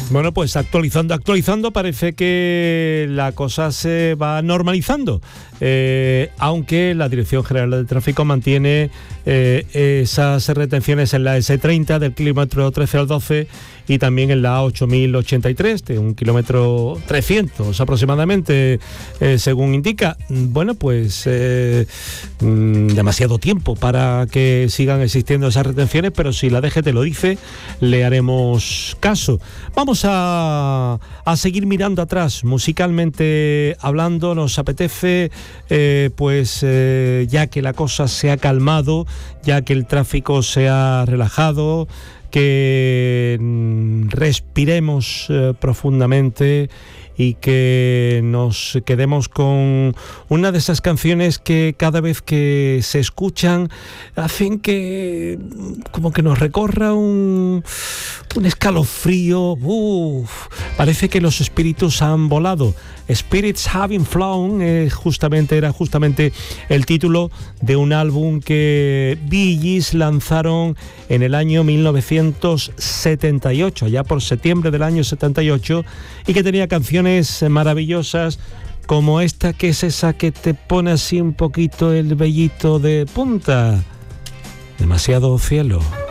Bueno, pues actualizando, parece que la cosa se va normalizando, aunque la Dirección General de Tráfico mantiene esas retenciones en la S30 del kilómetro 13 al 12 y también en la 8083 de 1 kilómetro 300 aproximadamente, según indica. Bueno, pues demasiado tiempo para que sigan existiendo esas retenciones, pero si la DGT lo dice, le haremos caso. Vamos a seguir mirando atrás, musicalmente hablando. Nos apetece, ya que la cosa se ha calmado, ya que el tráfico se ha relajado, que respiremos profundamente y que nos quedemos con una de esas canciones que cada vez que se escuchan hacen que como que nos recorra un escalofrío. Parece que los espíritus han volado. Spirits Having Flown era justamente el título de un álbum que Bee Gees lanzaron en el año 1978, allá por septiembre del año 78, y que tenía canciones maravillosas como esta, que es esa que te pone así un poquito el vellito de punta. Demasiado cielo.